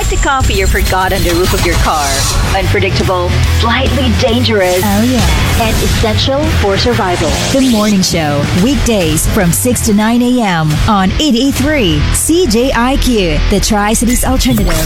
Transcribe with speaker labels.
Speaker 1: like the coffee you forgot on the roof of your car. Unpredictable, slightly dangerous,
Speaker 2: Oh, yeah.
Speaker 1: and essential for survival.
Speaker 2: The Morning Show, weekdays from 6 to 9 a.m. on 88.3 CJIQ, the Tri-Cities Alternative.